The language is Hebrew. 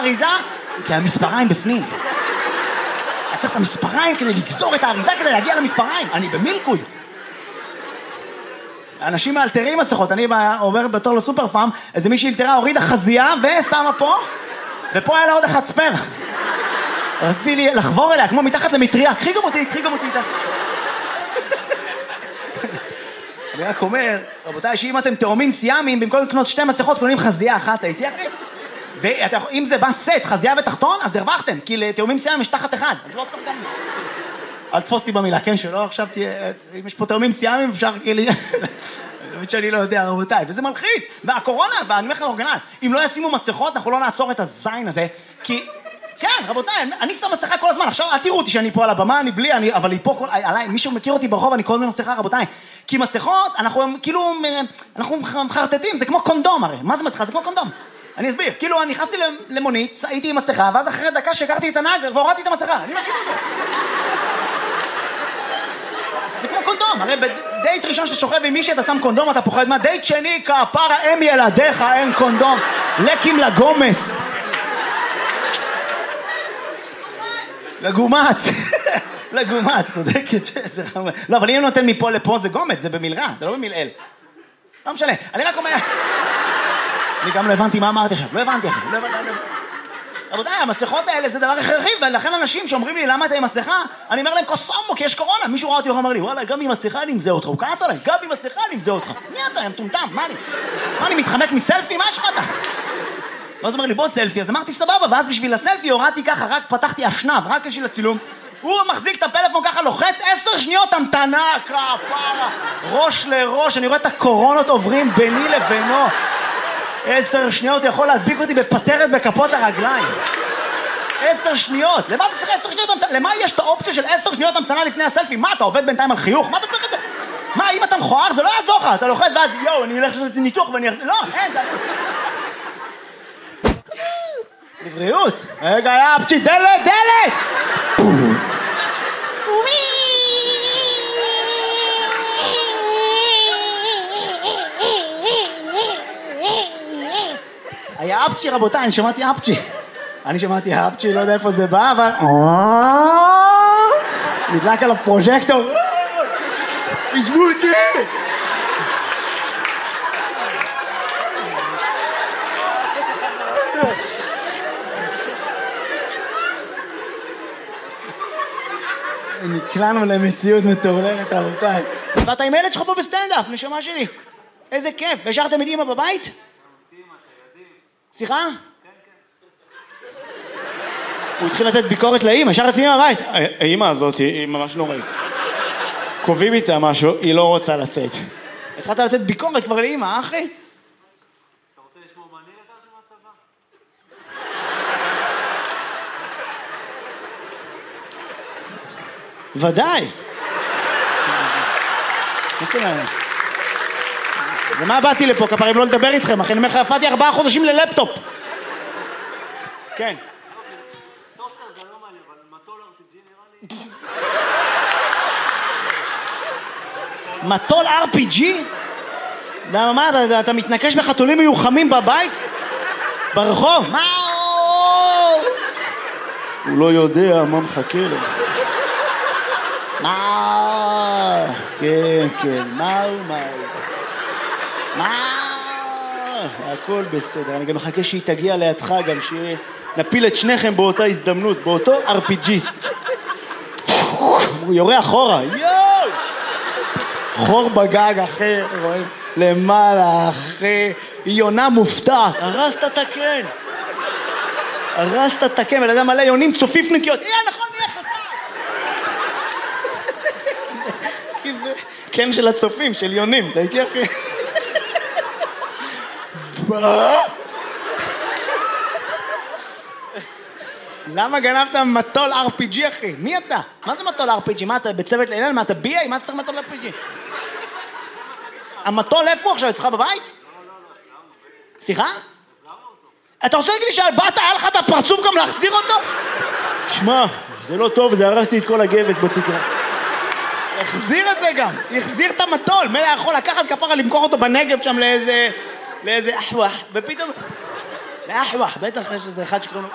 האריזה? כי המספריים בפנים. אני צריך את המספריים כדי לגזור את האריזה כדי להגיע למספריים. אני במילקוד. אנשים מאלתרים מסכות, אני עובר בתור לסופר פארם, איזה מישהי אלתרה, הורידה חזייה ושמה פה, ופה היה לה עוד אחד ספר. רציתי לי לחבור אליה, כמו מתחת למטריה, קחי גם אותי איתך. אני רק אומר, רבותיי, שאם אתם תאומים סיאמים, במקום לקנות 2 מסכות, קונים חזייה אחת, הייתי אחי? ואם זה בא סט, חזייה ותחתון, אז הרווחתם, כי לתאומים סיאמים יש תחת אחד, אז לא צריך גם... אל תפוס אותי במילה, כן שלא, עכשיו תהיה... אם יש פה תאומים סיאמים, אפשר כאילו... באמת שאני לא יודע, רבותיי, וזה מלחיץ. והקורונה, ואני אומר לך אורגנל, אם לא ישימו מסכות, אנחנו לא נעצור את הזין הזה, כי... כן, רבותיי, אני שם מסכה כל הזמן, עכשיו אל תראו אותי שאני פה על הבמה, אני בלי, אבל היא פה, עליי, מישהו מכיר אותי ברחוב, אני כל הזמן מסכה, רבותיי. כי מסכות, אנחנו כאילו, אנחנו מחרטטים, זה כמו קונדום הרי. מה זה מסכה? זה כמו קונדום. אני אסביר, כאילו, אני נכנסתי למונית, הייתי עם מסכה, ואז אחרי דקה שהכרתי את הנהג, והורדתי את המסכה. אני מכיר אותו. זה כמו קונדום, הרי בדייט ראשון שאתה שוכב עם מישהי, אתה שם קונדום, אתה פוחד מה? דייט שני, כפרה, הם ילדיך, אין קונדום. לקים לגומץ. לגומץ, צודקת. לא, אבל אם נותן מפה לפה זה גומץ, זה במלרע, זה לא במלעל. לא משנה, אני רק אומר... אני גם לא הבנתי מה אמרתי עכשיו, לא הבנתי. רבותיי, המסכות האלה זה דבר הכרחי, ולכן אנשים שאומרים לי למה אתה עם מסכה, אני אומר להם קוסומו, כי יש קורונה. מישהו ראה אותי ואומר לי, וואלה, גם עם מסכה אני אמזה אותך. הוא כעס עליי, גם עם מסכה אני אמזה אותך. מי אתה, יא מטומטם? מה אני מתחמק מסלפי? מה יש לך אתה? ואז הוא אומר לי, בוא סלפי. אז אמרתי סבבה, ואז בשביל הסלפי הורדתי ככה, רק פתחתי אשנב, רק בשביל הצילום. הוא מחזיק את הפלאפון ככה, לוחץ 10 שניות המתנה, כפרה, ראש לראש. אני רואה את הקורונות עוברים ביני לבינו. 10 שניות יכול להדביק אותי בפטרת בכפות הרגליים. 10 שניות. למה אתה צריך 10 שניות המתנה? למה יש את האופציה של 10 שניות המתנה לפני הסלפי? מה, אתה עובד בינתיים על חיוך? מה אתה צריך את זה? מה, אם אתה מכוער, זה לא יעזור לך. אתה לוחץ ואז, יואו, אני אלך לעשות ניתוח ואני... לא, אין, זה... לבריאות. רגע, יא פצ'י, דלת! היה אפצ'י, רבותיי, אני שמעתי אפצ'י, לא יודע איפה זה בא, אבל... נדלק עליו פרוז'קטור. עזבו אותי! נקלענו למציאות מטורללת, רבותיי. ואתה עם ילד שלך פה בסטנדאפ, נשמה שלי. איזה כיף. והשארתם את אמא בבית? סליחה? הוא התחיל לתת ביקורת לאמא, השארת את אמא בבית. האמא הזאת היא ממש נוראית. קובעים איתה משהו, היא לא רוצה לצאת. התחלת לתת ביקורת כבר לאמא, אחי? אתה רוצה לשמוע מה אני לקחתי מהצבא? ודאי. ומה באתי לפה, כפרים, לא לדבר איתכם, אחי, אני אומר לך, הפעתי 4 חודשים ללפטופ. כן. טוסטר זה לא מעניין, אבל מטול RPG נראה לי. מטול RPG? מה, אתה מתנקש בחתולים מיוחמים בבית? ברחוב? מה? הוא לא יודע מה מחכה לו. מה? כן, מה? הכל בסדר, אני גם מחכה שהיא תגיע לידך גם, שנפיל את שניכם באותה הזדמנות, באותו RPGיסט. הוא יורה אחורה, יואו! חור בגג אחר, רואים? למעלה אחרי, היא יונה מופתעת, הרסת את הקן, ולאדם מלא יונים צופיפניקיות, נכון, נהיה חצה! כי זה קן של הצופים, של יונים, אתה איתי אחי? למה גנבת מטול RPG אחי? מי אתה? מה זה מטול RPG? מה אתה בצוות לילל? מה אתה ביאי? מה אתה צריך מטול RPG? המטול איפה עכשיו? אצלך בבית? סליחה? אתה רוצה להגיד לי שבאת היה לך את הפרצוף גם להחזיר אותו? שמע, זה לא טוב, זה הרסתי את כל הגבס בתקרה. החזיר את זה גם, החזיר את המטול. מלא יכול לקחת כפרה למכור אותו בנגב שם לאיזה אחווח, ופתאום... לאחווח, בטח יש איזה אחד שקוראים לו